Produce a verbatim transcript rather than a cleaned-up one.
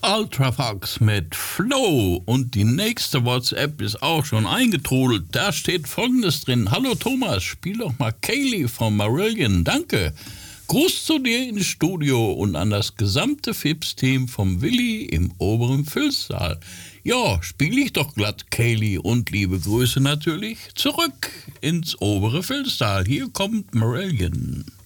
Ultrafox mit Flow und die nächste WhatsApp ist auch schon eingetrudelt. Da steht Folgendes drin. Hallo Thomas, spiel doch mal Kaylee von Marillion. Danke. Gruß zu dir ins Studio und an das gesamte Fips-Team vom Willi im oberen Filzsaal. Ja, spiele ich doch glatt Kaylee und liebe Grüße natürlich zurück ins obere Filzsaal. Hier kommt Marillion.